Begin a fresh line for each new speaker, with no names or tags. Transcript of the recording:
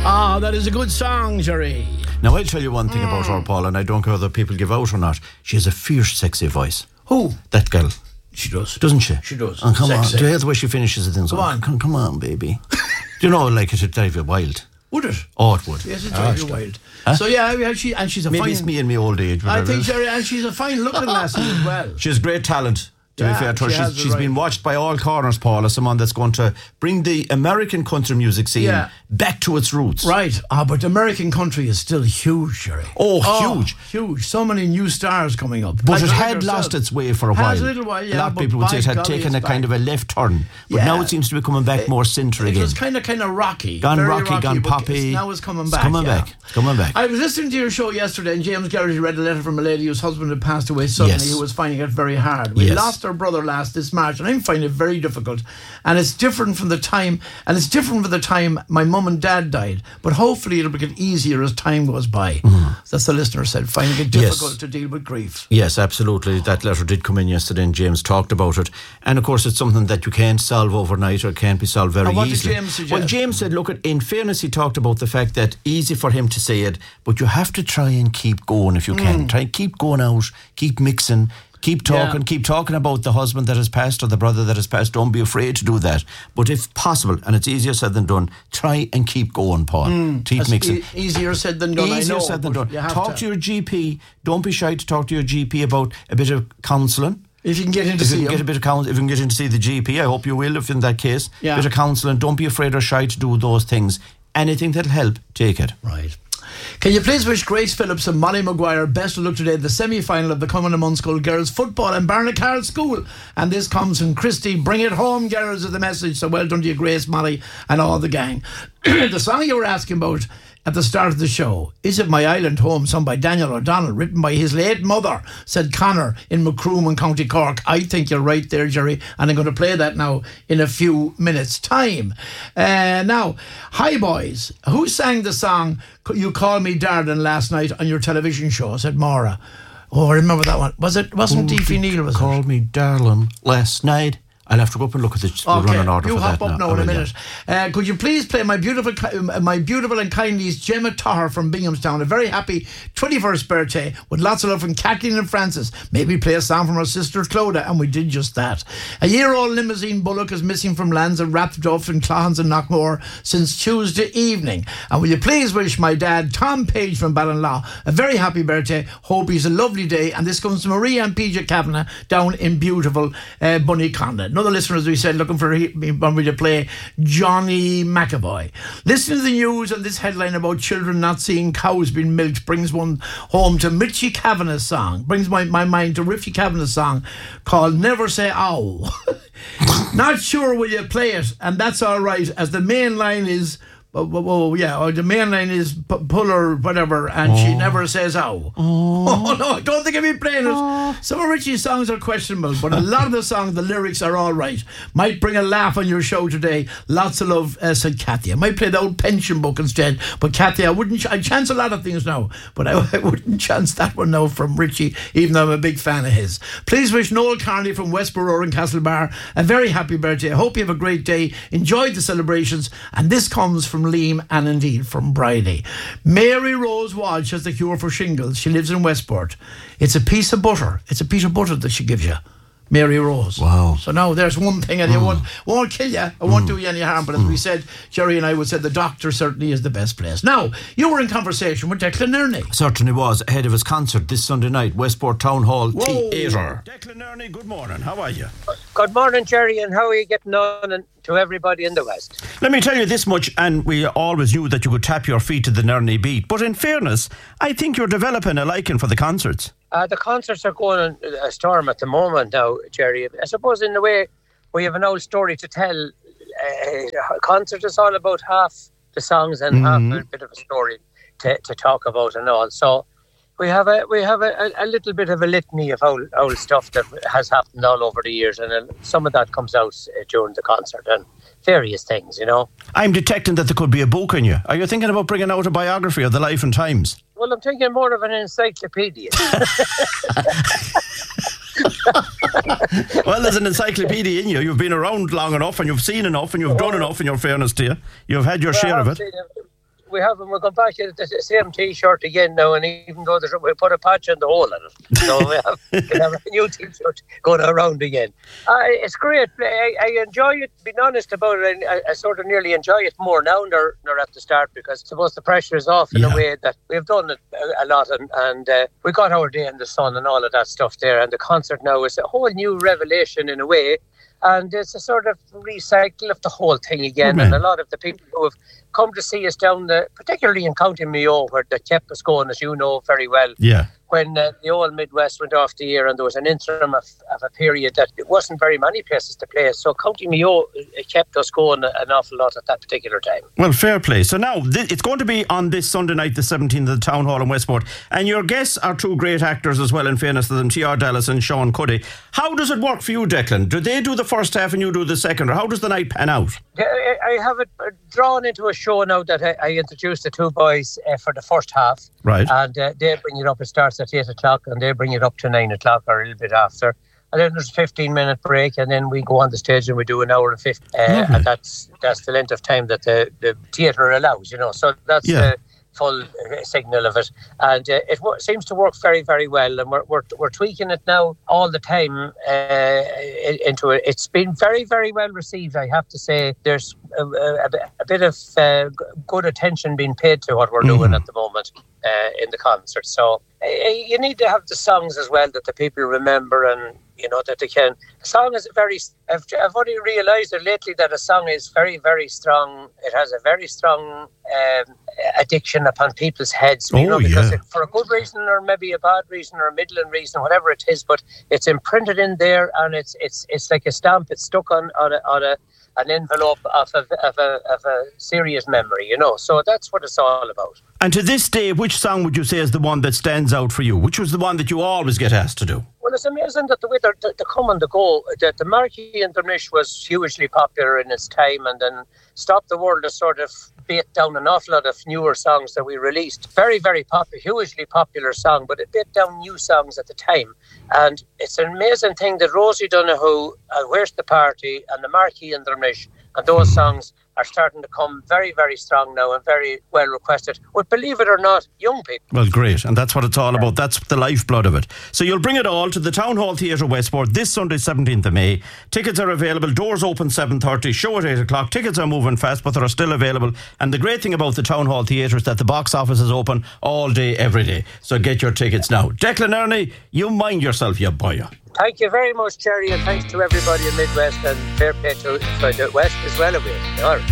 Ah, that is a good song, Jerry.
Now, I'll tell you one thing about her, Paul, and I don't care whether people give out or not. She has a fierce, sexy voice.
Who?
That girl.
She does.
Doesn't she?
She does.
And come
Sexy.
on. Do you hear the way she finishes it?
Come on.
Come on, baby. Do you know, like, it would drive you wild?
Would it?
Oh, it would.
Yes, it drives you wild.
Huh?
So, yeah, she's a
Maybe
fine...
it's me and my old age.
I think, Jerry, and she's a fine-looking lassie as well.
She has great talent. To be fair to her, she's
right.
been watched by all corners, Paul, as someone that's going to bring the American country music scene back to its roots.
Right. But American country is still huge, Jerry.
Oh, huge.
Huge. So many new stars coming up.
But it had lost its way for a while.
Has a little while, yeah.
A lot of people would say it had taken a kind of a left turn. But now it seems to be coming back more centre again.
It was kind of rocky.
Gone
very
rocky, gone poppy.
Now it's coming back.
It's coming back.
I was listening to your show yesterday, and James Garrity read a letter from a lady whose husband had passed away suddenly, who was finding it very hard. We lost her brother this March, and I'm finding it very difficult. And it's different from the time, my mum and dad died. But hopefully it'll get easier as time goes by. That's the listener said, finding it difficult to deal with grief.
Yes, absolutely. That letter did come in yesterday, and James talked about it. And of course, it's something that you can't solve overnight, or can't be solved very easily.
What did James suggest?
Well, James said, look, in fairness, he talked about the fact that easy for him to say it, but you have to try and keep going if you can. Try and keep going out, keep mixing. Keep talking about the husband that has passed or the brother that has passed. Don't be afraid to do that. But if possible, and it's easier said than done, try and keep going, Paul. Keep mixing.
Easier said than done,
Easier said than done. Talk to your GP. Don't be shy to talk to your GP about a bit of counselling.
If you can get in to see him.
If you can get in to see the GP, I hope you will, if in that case. A bit of counselling. Don't be afraid or shy to do those things. Anything that'll help, take it.
Right. Can you please wish Grace Phillips and Molly Maguire best of luck today at the semi-final of the Common and Munschool Girls Football in Barnacarl School? And this comes from Christy. Bring it home, girls, is the message. So well done to you, Grace, Molly, and all the gang. The song you were asking about at the start of the show, Is It My Island Home, sung by Daniel O'Donnell, written by his late mother, said Connor in Macroom in County Cork. I think you're right there, Jerry, and I'm going to play that now in a few minutes' time. Now, hi boys, who sang the song You Call Me Darling last night on your television show? Said Maura. Oh, I remember that one. Wasn't Deefy Neal, was it?
Called me darling last night. I'll have to go up and look at the running order for that.
You hop up now in a minute. Could you please play my beautiful and kind niece Gemma Toher from Binghamstown? A very happy 21st birthday with lots of love from Kathleen and Francis. Maybe play a song from her sister Clodagh, and we did just that. A year-old limousine Bullock is missing from lands of Rathduff and Clohans and Knockmore since Tuesday evening. And will you please wish my dad Tom Page from Ballinlaw a very happy birthday. Hope he's a lovely day. And this comes from Maria and PJ Kavanagh down in beautiful Bunnyconda. Another listener, as we said, looking for me to play Johnny McAvoy. Listening to the news and this headline about children not seeing cows being milked brings one home to Richie Kavanagh's song. Brings my mind to Richie Kavanagh's song called Never Say Ow. Not sure will you play it, and that's all right, as the main line is... the main line is pull or whatever, and she never says ow. Oh no, I don't think I'll be playing it. Some of Richie's songs are questionable, but a lot of the songs, the lyrics are all right. Might bring a laugh on your show today. Lots of love, said Kathy. I might play the old pension book instead, but Kathy, I'd chance a lot of things now, but I wouldn't chance that one now from Richie, even though I'm a big fan of his. Please wish Noel Carney from Westborough in Castlebar a very happy birthday. I hope you have a great day. Enjoy the celebrations, and this comes from Liam and indeed from Bridie. Mary Rose Walsh has the cure for shingles. She lives in Westport. It's a piece of butter. It's a piece of butter that she gives you. Mary Rose.
Wow.
So now there's one thing, and it won't kill you. It won't do you any harm. But as we said, Jerry and I would say the doctor certainly is the best place. Now, you were in conversation with Declan Ernie.
Certainly was, ahead of his concert this Sunday night, Westport Town Hall Theatre. Declan Ernie, good morning. How are you?
Good morning, Jerry, and how are you getting on and to everybody in the West?
Let me tell you this much, and we always knew that you could tap your feet to the Ernie beat, but in fairness, I think you're developing a liking for the concerts.
The concerts are going on a storm at the moment now, Jerry. I suppose in a way we have an old story to tell. A concert is all about half the songs and half a bit of a story to talk about and all. So we have a little bit of a litany of old stuff that has happened all over the years, and some of that comes out during the concert and various things, you know.
I'm detecting that there could be a book in you. Are you thinking about bringing out a biography of the life and times?
Well, I'm thinking more of an encyclopedia.
Well, there's an encyclopedia in you. You've been around long enough and you've seen enough and you've done enough, in your fairness to you. You've had your share of it.
we have, and we'll come back to the same T-shirt again now, and even though we put a patch on the hole in it, so we have a new T-shirt going around again. It's great. I enjoy it, being honest about it. I sort of nearly enjoy it more now nor at the start, because I suppose the pressure is off in a way that we've done it a lot, and we got our day in the sun and all of that stuff there, and the concert now is a whole new revelation in a way. And it's a sort of recycle of the whole thing again. And a lot of the people who have come to see us down, particularly in County Mayo, where they kept us going, as you know very well.
Yeah.
When the old Midwest went off the air, and there was an interim of a period that it wasn't very many places to play. So County Mayo kept us going an awful lot at that particular time.
Well, fair play. So now it's going to be on this Sunday night, the 17th, at the Town Hall in Westport. And your guests are two great actors as well, in fairness to them, T.R. Dallas and Sean Cuddy. How does it work for you, Declan? Do they do the first half and you do the second, or how does the night pan out?
I have it drawn into a show now that I introduced the two boys for the first half.
Right.
And they bring it up. It starts at 8 o'clock and they bring it up to 9 o'clock or a little bit after. And then there's a 15-minute break, and then we go on the stage and we do an hour and 50. And that's the length of time that the theatre allows, So that's the full signal of it. And it seems to work very, very well. And we're tweaking it now all the time into it. It's been very, very well received, I have to say. There's a bit of good attention being paid to what we're doing at the moment in the concert. So you need to have the songs as well that the people remember, and that they can. A song is I've only realised it lately that a song is very, very strong. It has a very strong addiction upon people's heads, because for a good reason or maybe a bad reason or a middling reason, whatever it is, but it's imprinted in there, and it's like a stamp. It's stuck on an envelope of a serious memory, So that's what it's all about.
And to this day, which song would you say is the one that stands out for you? Which was the one that you always get asked to do?
Well, it's amazing that the way they come and they go. That the Marquee and the Nish was hugely popular in its time, and then Stop the World has sort of beat down an awful lot of newer songs that we released. Very, very popular, hugely popular song, but it beat down new songs at the time. And it's an amazing thing that Rosie Donoghue, Where's the Party, and the Marquee and the Nish, and those songs are starting to come very, very strong now and very well requested. But believe it or not, young people.
Well, great. And that's what it's all about. That's the lifeblood of it. So you'll bring it all to the Town Hall Theatre Westport this Sunday, 17th of May. Tickets are available. Doors open 7:30. Show at 8 o'clock. Tickets are moving fast, but they're still available. And the great thing about the Town Hall Theatre is that the box office is open all day, every day. So get your tickets now. Declan Ernie, you mind yourself, you boy.
Thank you very much, Jerry, and thanks to everybody in Midwest, and fair play to the West as well. All right.